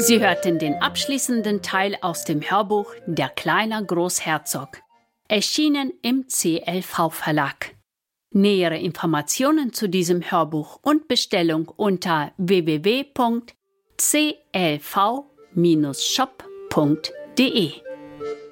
Sie hörten den abschließenden Teil aus dem Hörbuch Der kleine Großherzog, erschienen im CLV-Verlag. Nähere Informationen zu diesem Hörbuch und Bestellung unter www.clv-shop.de.